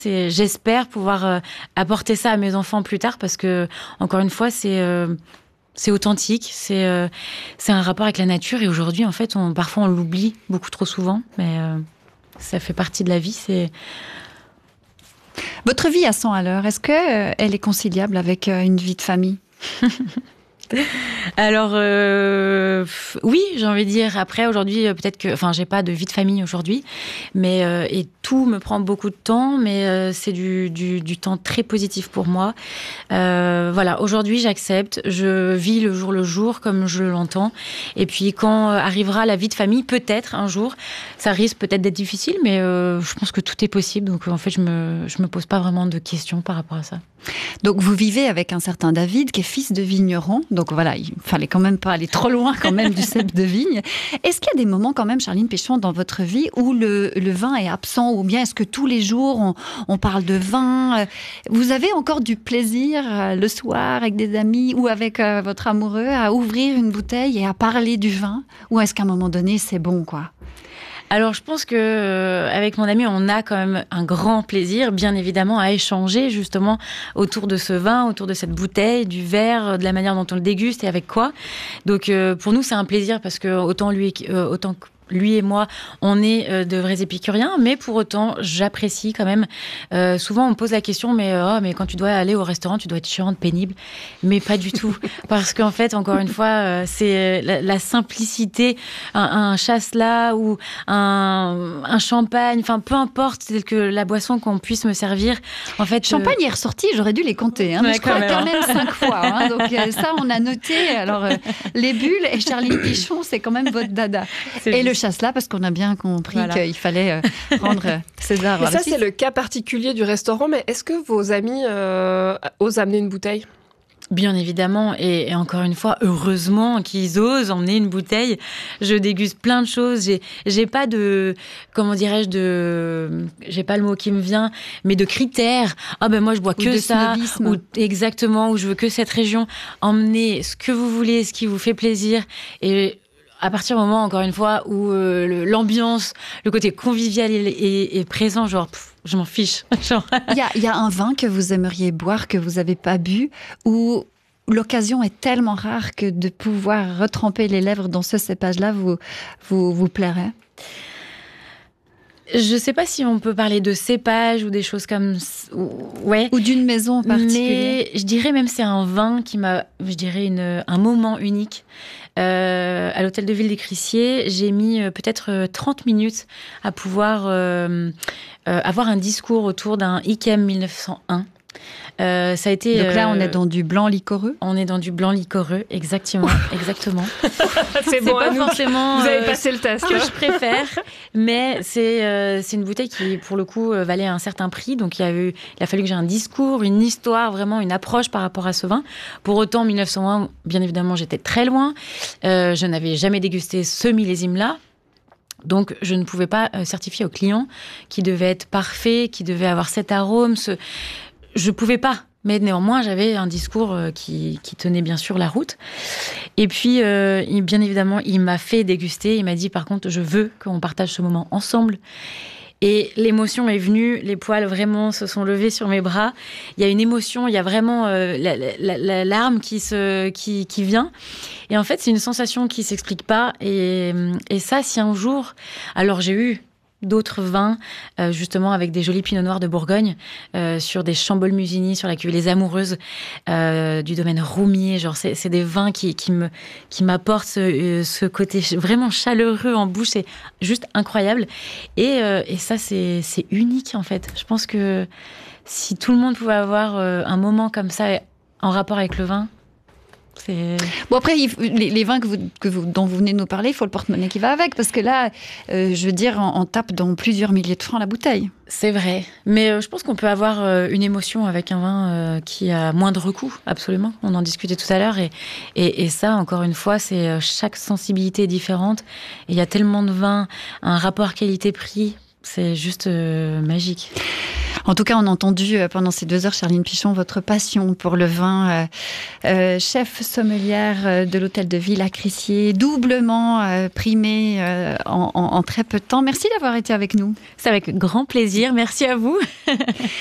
J'espère pouvoir apporter ça à mes enfants plus tard parce que, encore une fois, c'est authentique, c'est un rapport avec la nature. Et aujourd'hui, en fait, parfois on l'oublie beaucoup trop souvent, mais ça fait partie de la vie. Votre vie à 100 à l'heure, est-ce qu'elle est conciliable avec une vie de famille ? Alors, oui, j'ai envie de dire. Après, aujourd'hui, peut-être que... Enfin, j'ai pas de vie de famille aujourd'hui, mais et tout me prend beaucoup de temps, mais c'est du temps très positif pour moi. Voilà, aujourd'hui, j'accepte. Je vis le jour comme je l'entends. Et puis, quand arrivera la vie de famille, peut-être, un jour, ça risque peut-être d'être difficile, mais je pense que tout est possible. Donc, en fait, je me pose pas vraiment de questions par rapport à ça. Donc, vous vivez avec un certain David, qui est fils de vigneron. Donc, voilà, il fallait quand même pas aller trop loin quand même du cep de vigne. Est-ce qu'il y a des moments quand même, Charline Pêchon, dans votre vie où le vin est absent, ou bien est-ce que tous les jours on parle de vin ? Vous avez encore du plaisir le soir avec des amis ou avec votre amoureux à ouvrir une bouteille et à parler du vin ? Ou est-ce qu'à un moment donné, c'est bon, quoi ? Alors, je pense que avec mon ami, on a quand même un grand plaisir, bien évidemment, à échanger justement autour de ce vin, autour de cette bouteille, du verre, de la manière dont on le déguste et avec quoi. Donc, pour nous, c'est un plaisir parce que autant que lui et moi, on est de vrais épicuriens, mais pour autant, j'apprécie quand même. Souvent, on me pose la question, mais quand tu dois aller au restaurant, tu dois être chiante, pénible. Mais pas du tout. Parce qu'en fait, encore une fois, c'est la simplicité, un chasselas ou un champagne, enfin, peu importe, tel que la boisson qu'on puisse me servir. En fait, champagne est ressorti, j'aurais dû les compter. Hein, mais je crois quand même 5 fois. Hein, donc ça, on a noté. Alors, les bulles et Charline Pêchon, c'est quand même votre dada. Et le chasse-là, parce qu'on a bien compris qu'il fallait rendre César. Mais ça, c'est le cas particulier du restaurant. Mais est-ce que vos amis osent amener une bouteille ? Bien évidemment, et encore une fois, heureusement qu'ils osent emmener une bouteille. Je déguste plein de choses. J'ai pas de, comment dirais-je, j'ai pas le mot qui me vient, mais de critères. Ah ben moi je bois que ça, ou exactement, ou je veux que cette région. Emmenez ce que vous voulez, ce qui vous fait plaisir. Et à partir du moment, encore une fois, où l'ambiance, le côté convivial est présent, genre, je m'en fiche. Il y a un vin que vous aimeriez boire, que vous n'avez pas bu, où l'occasion est tellement rare que de pouvoir retremper les lèvres dans ce cépage-là vous plairait ? Je ne sais pas si on peut parler de cépage ou des choses comme... Ouais. Ou d'une maison en particulier. Mais je dirais même c'est un vin qui m'a, un moment unique. À l'hôtel de ville des Crissiers, j'ai mis peut-être 30 minutes à pouvoir avoir un discours autour d'un Yquem 1901. Ça a été, donc là, on est dans du blanc liquoreux. On est dans du blanc liquoreux, exactement. C'est bon, pas forcément. Vous avez passé le test. Que je préfère, mais c'est une bouteille qui, pour le coup, valait un certain prix. Donc il a fallu que j'ai un discours, une histoire, vraiment une approche par rapport à ce vin. Pour autant, 1901, bien évidemment, j'étais très loin. Je n'avais jamais dégusté ce millésime-là. Donc, je ne pouvais pas certifier au client qui devait être parfait, qui devait avoir cet arôme. Je pouvais pas, mais néanmoins, j'avais un discours qui tenait bien sûr la route. Et puis, bien évidemment, il m'a fait déguster. Il m'a dit, par contre, je veux qu'on partage ce moment ensemble. Et l'émotion est venue, les poils vraiment se sont levés sur mes bras. Il y a une émotion, il y a vraiment la larme qui vient. Et en fait, c'est une sensation qui s'explique pas. Et ça, si un jour... Alors, j'ai eu d'autres vins, justement avec des jolis pinots noirs de Bourgogne, sur des Chambol-Musigny, sur la cuvée Les Amoureuses, du domaine Roumier. Genre, c'est des vins qui m'apportent ce côté vraiment chaleureux en bouche. C'est juste incroyable. Et ça, c'est unique, en fait. Je pense que si tout le monde pouvait avoir un moment comme ça en rapport avec le vin, Bon, après, les vins dont vous venez de nous parler, il faut le porte-monnaie qui va avec, parce que là, je veux dire, on tape dans plusieurs milliers de francs la bouteille. C'est vrai, mais je pense qu'on peut avoir une émotion avec un vin qui a moindre coût, absolument. On en discutait tout à l'heure, et ça, encore une fois, c'est chaque sensibilité est différente. Et il y a tellement de vins, un rapport qualité-prix c'est juste magique. En tout cas, on a entendu pendant ces 2 heures, Charline Pichon, votre passion pour le vin. Chef sommelière de l'hôtel de ville à Crissier, doublement primée en très peu de temps. Merci d'avoir été avec nous. C'est avec grand plaisir. Merci à vous.